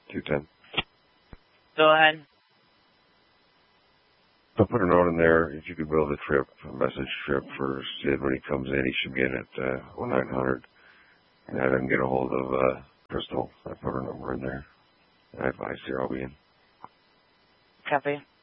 210. Go ahead. I'll put a note in there. If you could build a message trip for Sid when he comes in, he should be in at 1900. And have him get a hold of Crystal. I put her number in there. I advise her I'll be in. Copy.